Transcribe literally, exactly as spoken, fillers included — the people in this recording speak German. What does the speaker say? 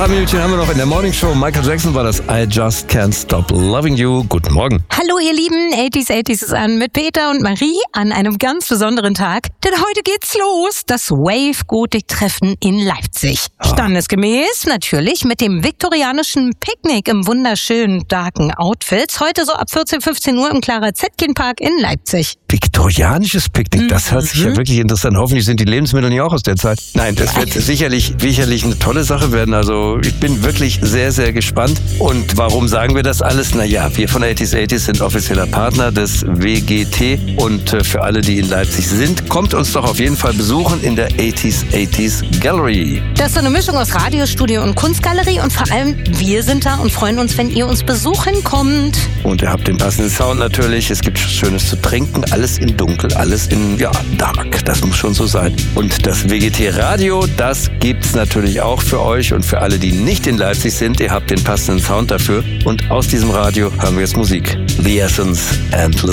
Ein paar Minuten haben wir noch in der Morning Show. Michael Jackson war das I Just Can't Stop Loving You. Guten Morgen. Hallo ihr Lieben, achtziger achtziger ist an mit Peter und Marie an einem ganz besonderen Tag. Denn heute geht's los, das Wave-Gotik-Treffen in Leipzig. Ah. Standesgemäß natürlich mit dem viktorianischen Picknick im wunderschönen, darken Outfits. Heute so ab vierzehn, fünfzehn Uhr im Clara-Zetkin-Park in Leipzig. Viktorianisches Picknick, das hört sich ja wirklich interessant. Hoffentlich sind die Lebensmittel nicht auch aus der Zeit. Nein, das wird sicherlich, sicherlich eine tolle Sache werden. Also ich bin wirklich sehr, sehr gespannt. Und warum sagen wir das alles? Naja, wir von achtziger achtziger sind offizieller Partner des W G T. Und für alle, die in Leipzig sind, kommt uns doch auf jeden Fall besuchen in der achtziger achtziger Gallery. Das ist so eine Mischung aus Radiostudio und Kunstgalerie. Und vor allem, wir sind da und freuen uns, wenn ihr uns besuchen kommt. Und ihr habt den passenden Sound natürlich. Es gibt Schönes zu trinken. Alles in Dunkel, alles in, ja, Dark. Das muss schon so sein. Und das W G T-Radio, das gibt's natürlich auch für euch und für alle, die nicht in Leipzig sind. Ihr habt den passenden Sound dafür. Und aus diesem Radio hören wir jetzt Musik. The Essence, Endless